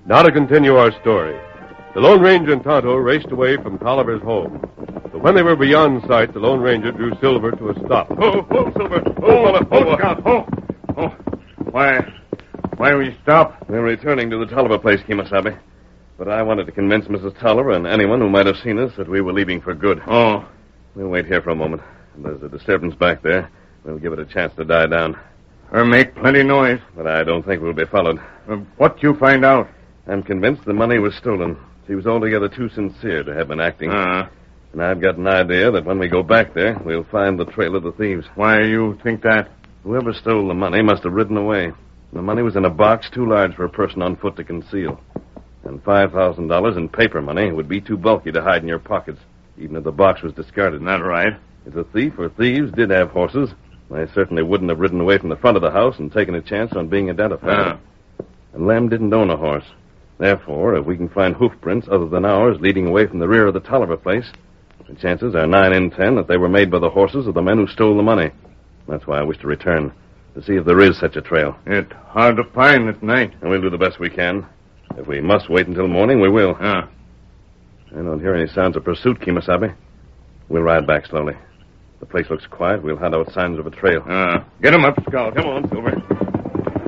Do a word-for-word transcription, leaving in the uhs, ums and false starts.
Now to continue our story. The Lone Ranger and Tonto raced away from Tolliver's home. But when they were beyond sight, the Lone Ranger drew Silver to a stop. Oh, oh, Silver. Oh, fella. Oh, Scout. Oh, oh. Why, why will you stop? We're returning to the Tolliver place, Kemosabe. But I wanted to convince Missus Tolliver and anyone who might have seen us that we were leaving for good. Oh. We'll wait here for a moment. If there's a disturbance back there, we'll give it a chance to die down. Her make plenty noise. But I don't think we'll be followed. Uh, what you find out? I'm convinced the money was stolen. She was altogether too sincere to have been acting. Uh-huh. And I've got an idea that when we go back there, we'll find the trail of the thieves. Why you think that? Whoever stole the money must have ridden away. The money was in a box too large for a person on foot to conceal. And five thousand dollars in paper money would be too bulky to hide in your pockets, even if the box was discarded. Not right. If the thief or thieves did have horses, they certainly wouldn't have ridden away from the front of the house and taken a chance on being identified. Uh. And Lem didn't own a horse. Therefore, if we can find hoof prints other than ours leading away from the rear of the Tolliver place, the chances are nine in ten that they were made by the horses of the men who stole the money. That's why I wish to return, to see if there is such a trail. It's hard to find at night. And we'll do the best we can. If we must wait until morning, we will. Ah. I don't hear any sounds of pursuit, Kemosabe. We'll ride back slowly. The place looks quiet. We'll hunt out signs of a trail. Ah. Get him up, Scout. Come on, Silver.